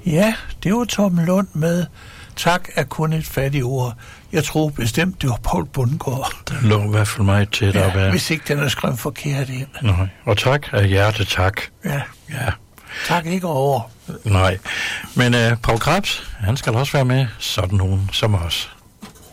Ja, det var Tom Lund med tak er kun et fattigt ord. Jeg tror bestemt, det var Poul Bundgaard. Den lå i hvert fald meget tæt op af. Hvis ikke den er skrevet forkert ind. Nej. Og tak er hjerte tak. Ja. Ja. Tak ikke over. Nej. Men Poul Krebs, han skal også være med, sådan nogen som os.